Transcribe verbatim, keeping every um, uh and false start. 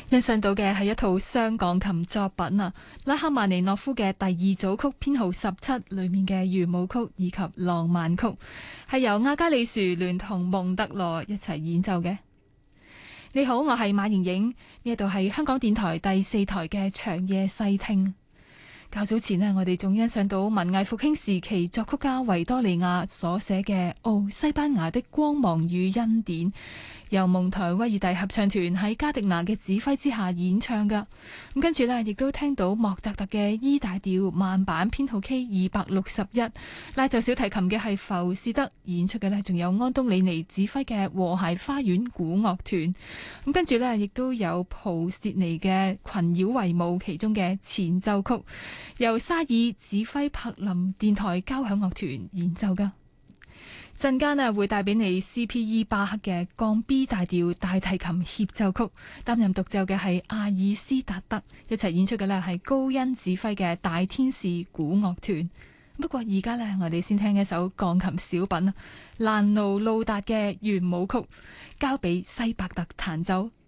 欣賞到嘅係一套雙鋼琴作品啊，拉赫曼尼諾夫嘅第二組曲編號十七裏面嘅圓舞曲以及浪漫曲，係由阿加里樹聯同蒙特羅一齊演奏嘅。你好，我係馬瑩瑩，呢度係香港電台第四台嘅長夜細聽。較早前呢，我哋仲欣賞到文藝復興時期作曲家維多利亞所寫嘅《哦，西班牙的光芒與恩典》，由蒙台威爾第合唱團喺加迪拿嘅指揮之下演唱噶。咁跟住呢，亦都聽到莫扎特嘅 E 大調慢板編號 K 二百六十一，拉奏小提琴嘅係浮士德，演出嘅呢仲有安東尼尼指揮嘅和諧花園古樂團。咁跟住呢，亦都有普契尼嘅群妖維舞其中嘅前奏曲，由沙爾指揮柏林電台交響樂團演奏噶。陣間啊會帶俾你 C P E 巴克嘅降 B 大調大提琴協奏曲，擔任獨奏嘅係阿爾斯達德，一齊演出嘅呢係高恩指揮嘅大天使古樂團。不過而家呢，我哋先聽一首鋼琴小品啊，蘭奴路達嘅圓舞曲，交俾西伯特彈奏。